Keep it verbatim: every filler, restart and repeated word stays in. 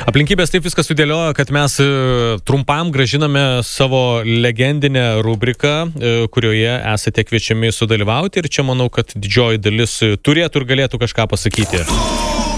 Aplinkybės taip viskas sudėliojo, kad mes trumpam gražiname savo legendinę rubriką, kurioje esate kviečiami sudalyvauti ir čia manau, kad didžioji dalis turėtų ir galėtų kažką pasakyti.